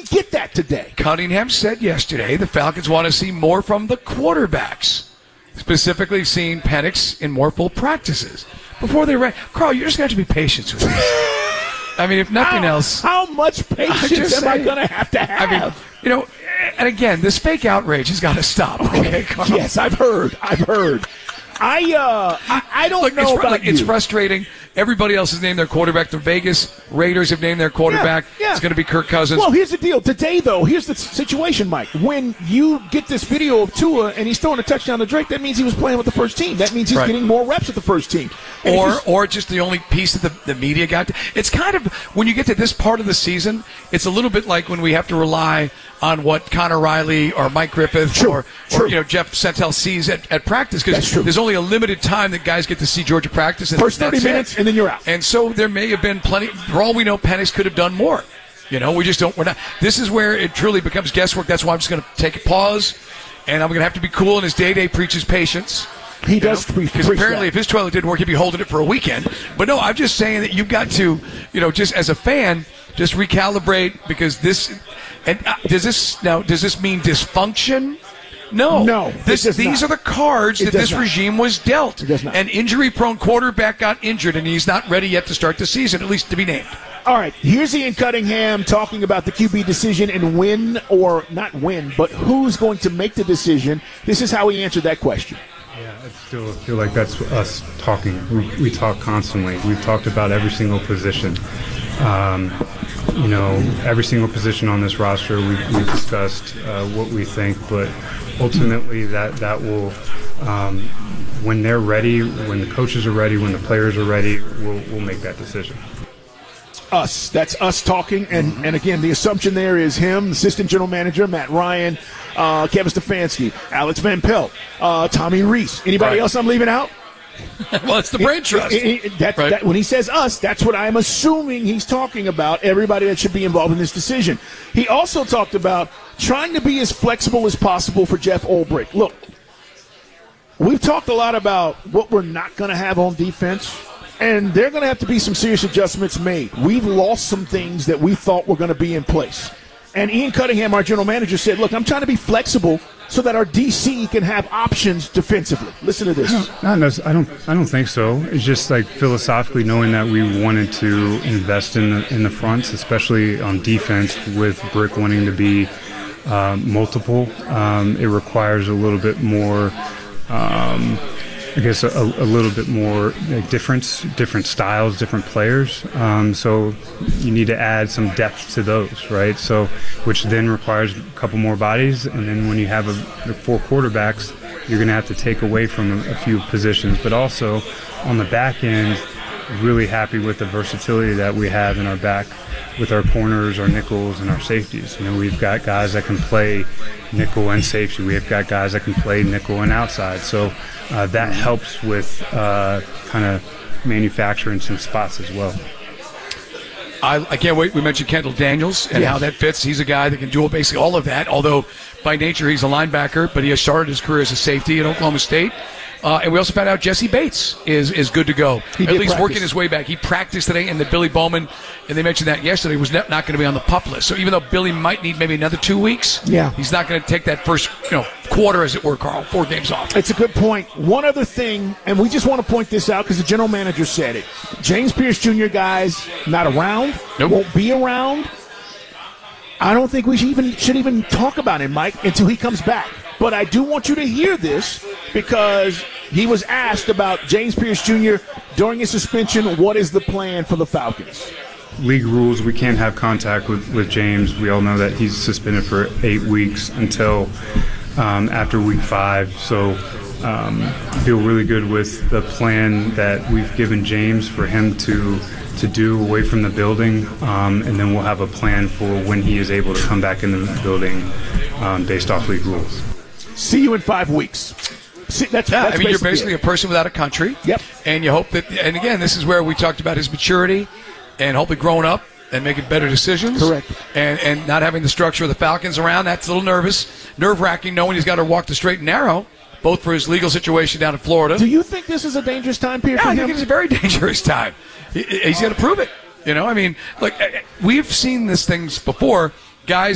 didn't get that today. Cunningham said yesterday the Falcons want to see more from the quarterbacks, specifically seeing Penix in more full practices before they ran. Carl, you're just going to have to be patient with this. I mean, if nothing else. How much patience am I going to have? I mean, you know, and again, this fake outrage has got to stop. Okay, Carl? Yes, I've heard. I don't know about you. It's frustrating. Everybody else has named their quarterback. The Vegas Raiders have named their quarterback. Yeah. It's going to be Kirk Cousins. Well, here's the deal. Today, though, here's the situation, Mike. When you get this video of Tua and he's throwing a touchdown to Drake, that means he was playing with the first team. That means he's getting more reps with the first team. Or just the only piece that the media got. It's kind of, when you get to this part of the season, it's a little bit like when we have to rely on what Connor Riley or Mike Griffith or Jeff Sentell sees at practice, because there's only a limited time that guys get to see Georgia practice. And first 30 minutes, and then you're out. And so there may have been plenty. For all we know, Penix could have done more. You know, we just don't. We're not. This is where it truly becomes guesswork. That's why I'm just going to take a pause, and I'm going to have to be cool. And his day preaches patience. He does preach. Because apparently, if his toilet didn't work, he'd be holding it for a weekend. But no, I'm just saying that you've got to, just as a fan, just recalibrate, because this. And does this mean dysfunction? No. These are the cards that this regime was dealt. It does not. An injury-prone quarterback got injured, and he's not ready yet to start the season, at least to be named. All right, here's Ian Cunningham talking about the QB decision and when, or not when, but who's going to make the decision. This is how he answered that question. Yeah, I still feel like that's us talking. We talk constantly. We've talked about every single position. Every single position on this roster, we've discussed what we think, but ultimately that will, when they're ready, when the coaches are ready, when the players are ready, we'll make that decision. That's us talking, and again, the assumption there is him, assistant general manager Matt Ryan, Kevin Stefanski, Alex Van Pelt, Tommy Rees. Anybody else I'm leaving out? Well, it's the brain trust. When he says us, that's what I'm assuming he's talking about, everybody that should be involved in this decision. He also talked about trying to be as flexible as possible for Jeff Ulbrich. Look, we've talked a lot about what we're not going to have on defense, and there are going to have to be some serious adjustments made. We've lost some things that we thought were going to be in place. And Ian Cunningham, our general manager, said, look, I'm trying to be flexible so that our DC can have options defensively. Listen to this. I don't think so. It's just like philosophically knowing that we wanted to invest in the fronts, especially on defense, with Brick wanting to be multiple. It requires a little bit more, a little bit more different styles, different players. So you need to add some depth to those, right? So, which then requires a couple more bodies. And then when you have the four quarterbacks, you're going to have to take away from a few positions. But also on the back end, really happy with the versatility that we have in our back with our corners, our nickels, and our safeties. We've got guys that can play nickel and safety. We've got guys that can play nickel and outside. So that helps with kind of manufacturing some spots as well. I can't wait. We mentioned Kendall Daniels and how that fits. He's a guy that can do basically all of that, although by nature he's a linebacker, but he has started his career as a safety at Oklahoma State. And we also found out Jesse Bates is good to go. At least working his way back. He practiced today, and that Billy Bowman, and they mentioned that yesterday, was not going to be on the PUP list. So even though Billy might need maybe another 2 weeks, he's not going to take that first quarter, as it were, Carl, 4 games off. It's a good point. One other thing, and we just want to point this out because the general manager said it. James Pierce Jr., guys, not around, won't be around. I don't think we should even talk about him, Mike, until he comes back. But I do want you to hear this because he was asked about James Pierce Jr. during his suspension. What is the plan for the Falcons? League rules, we can't have contact with James. We all know that he's suspended for 8 weeks until after week 5. So I feel really good with the plan that we've given James for him to do away from the building, and then we'll have a plan for when he is able to come back in the building based off league rules. See you in 5 weeks. That's you're basically a person without a country. Yep. And you hope that, and again, this is where we talked about his maturity and hopefully growing up and making better decisions. Correct. And not having the structure of the Falcons around. That's a little nerve-wracking, knowing he's got to walk the straight and narrow, both for his legal situation down in Florida. Do you think this is a dangerous time period for him? I think it's a very dangerous time. He's got to prove it. Look, we've seen these things before. Guys